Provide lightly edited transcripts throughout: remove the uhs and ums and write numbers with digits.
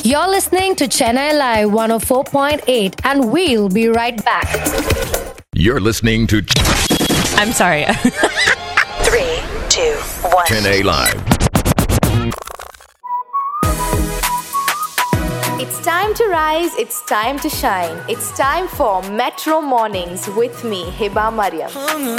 You're listening to Chennai Live 104.8 and we'll be right back. You're listening to I'm sorry. 3, 2, 1. Chennai Live. It's time to rise, it's time to shine. It's time for Metro Mornings with me, Hiba Mariam.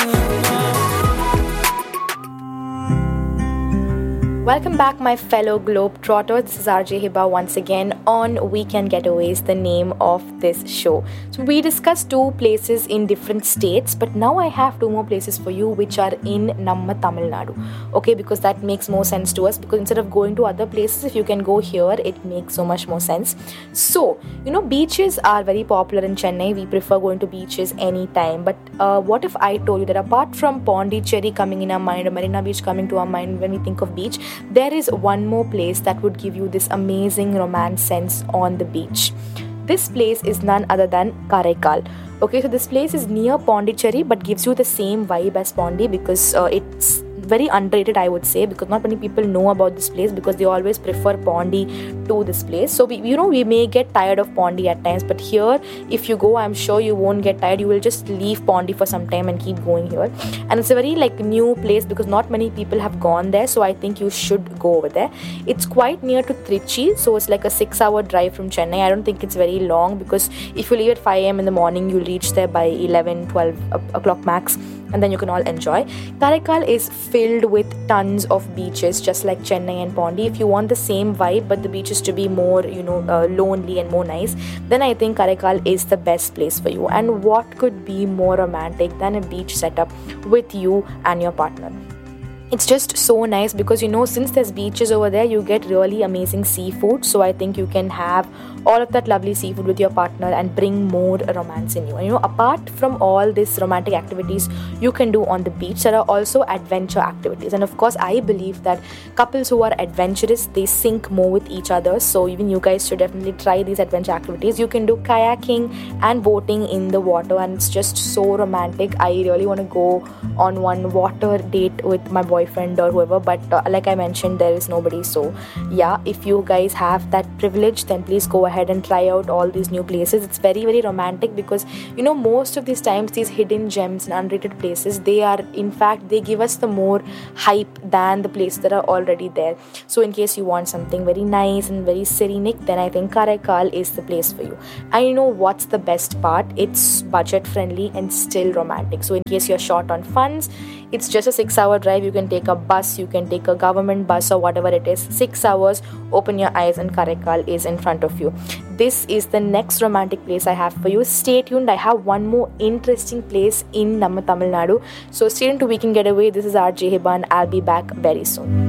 Welcome back, my fellow Globetrotters. This is RJ Hiba once again on Weekend Getaways, the name of this show. So we discussed 2 places in different states, but now I have 2 more places for you which are in Namma Tamil Nadu. Okay, because that makes more sense to us, because instead of going to other places, if you can go here, it makes so much more sense. So, beaches are very popular in Chennai. We prefer going to beaches anytime. But what if I told you that apart from Pondicherry coming in our mind or Marina Beach coming to our mind when we think of beach, there is one more place that would give you this amazing romance sense on the beach. This place is none other than Karaikal. Okay, so this place is near Pondicherry but gives you the same vibe as Pondi because it's very underrated, I would say, because not many people know about this place because they always prefer Pondi to this place. So we may get tired of Pondi at times, but here if you go, I'm sure you won't get tired. You will just leave Pondi for some time and keep going here. And it's a very new place because not many people have gone there, so I think you should go over there. It's quite near to Trichy, so it's like a 6-hour drive from Chennai. I don't think it's very long because if you leave at 5 a.m. in the morning, you'll reach there by 11-12 o'clock max, and then you can all enjoy. Karaikal is filled with tons of beaches, just like Chennai and Pondi. If you want the same vibe but the beaches to be more lonely and more nice, then I think Karaikal is the best place for you. And what could be more romantic than a beach setup with you and your partner? It's just so nice because since there's beaches over there, you get really amazing seafood. So I think you can have all of that lovely seafood with your partner and bring more romance in you. And apart from all these romantic activities you can do on the beach, there are also adventure activities. And of course, I believe that couples who are adventurous, they sync more with each other. So even you guys should definitely try these adventure activities. You can do kayaking and boating in the water, and it's just so romantic. I really want to go on one water date with my boyfriend or whoever, but like I mentioned, there is nobody. So yeah, if you guys have that privilege, then please go ahead and try out all these new places. It's very, very romantic because most of these times these hidden gems and underrated places, they give us the more hype than the places that are already there. So in case you want something very nice and very scenic, then I think Karaikal is the place for you. And what's the best part? It's budget friendly and still romantic. So in case you're short on funds, it's just a 6-hour drive. You can take a bus, you can take a government bus or whatever it is. 6 hours, open your eyes and Karaikal is in front of you. This is the next romantic place I have for you. Stay tuned. I have one more interesting place in Namma Tamil Nadu. So stay tuned to Weekend Getaway. This is RJ Hiba and I'll be back very soon.